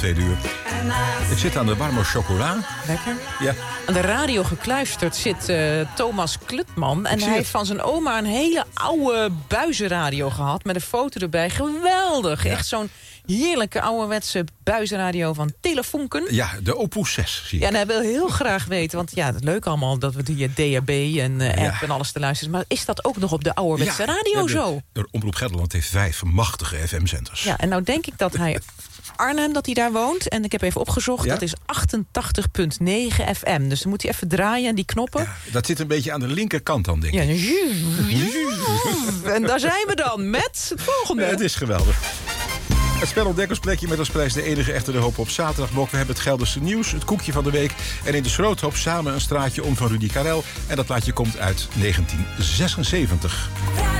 tweede uur. Ik zit aan de warme chocola. Lekker. Ja. Aan de radio gekluisterd zit Thomas Klutman. En hij heeft van zijn oma een hele oude buizenradio gehad. Met een foto erbij. Geweldig. Ja. Echt zo'n heerlijke ouderwetse buizenradio van Telefunken. Ja, de Opus 6 zie ik. Ja, en hij wil heel graag weten. Want ja, het is leuk allemaal dat we die DAB en app en alles te luisteren. Maar is dat ook nog op de ouderwetse radio zo? De Omroep Gelderland heeft 5 machtige FM-zenders. Ja, en nou denk ik dat hij... Arnhem, dat hij daar woont. En ik heb even opgezocht, dat is 88,9 FM. Dus dan moet hij even draaien, die knoppen. Ja, dat zit een beetje aan de linkerkant dan, denk ik. Ja, en daar zijn we dan met het volgende. Het is geweldig. Het spelontdekkersplekje met als prijs de enige echte De Hoop op zaterdagblok. We hebben het Gelderse nieuws, het koekje van de week. En in de Schroothoop samen een straatje om van Rudy Karel. En dat plaatje komt uit 1976.